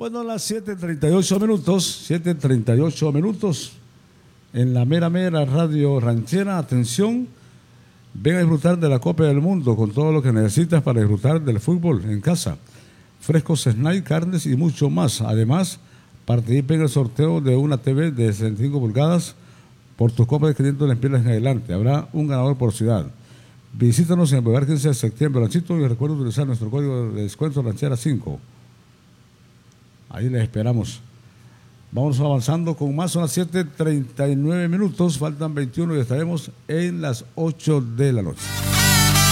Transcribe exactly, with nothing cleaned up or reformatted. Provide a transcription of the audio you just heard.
Bueno, las siete treinta y ocho minutos, siete treinta y ocho minutos, en la mera mera radio ranchera. Atención, ven a disfrutar de la Copa del Mundo con todo lo que necesitas para disfrutar del fútbol en casa. Frescos snacks, carnes y mucho más. Además, participa en el sorteo de una T V de sesenta y cinco pulgadas por tus compras de quinientos lempiras en adelante. Habrá un ganador por ciudad. Visítanos en el Boulevard quince de septiembre, Ranchito, y recuerda utilizar nuestro código de descuento ranchera cinco. Ahí les esperamos. Vamos avanzando con más, son las siete treinta y nueve minutos, faltan veintiuno y estaremos en las ocho de la noche.